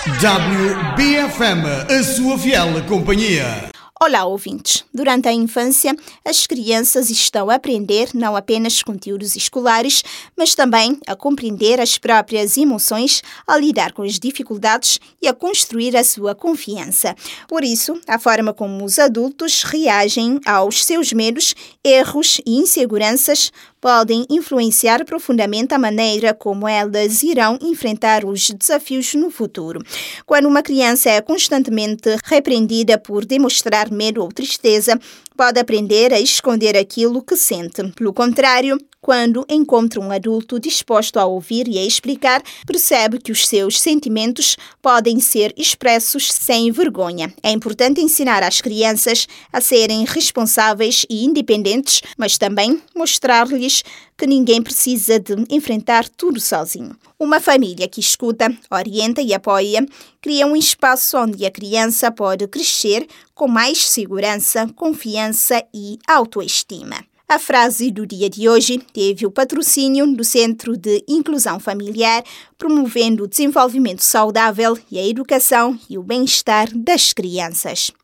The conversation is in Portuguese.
WBFM, a sua fiel companhia. Olá, ouvintes! Durante a infância, as crianças estão a aprender não apenas conteúdos escolares, mas também a compreender as próprias emoções, a lidar com as dificuldades e a construir a sua confiança. Por isso, a forma como os adultos reagem aos seus medos, erros e inseguranças podem influenciar profundamente a maneira como elas irão enfrentar os desafios no futuro. Quando uma criança é constantemente repreendida por demonstrar medo ou tristeza, pode aprender a esconder aquilo que sente. Pelo contrário, quando encontra um adulto disposto a ouvir e a explicar, percebe que os seus sentimentos podem ser expressos sem vergonha. É importante ensinar às crianças a serem responsáveis e independentes, mas também mostrar-lhes que ninguém precisa de enfrentar tudo sozinho. Uma família que escuta, orienta e apoia cria um espaço onde a criança pode crescer com mais segurança, confiança e autoestima. A frase do dia de hoje teve o patrocínio do Centro de Inclusão Familiar, promovendo o desenvolvimento saudável e a educação e o bem-estar das crianças.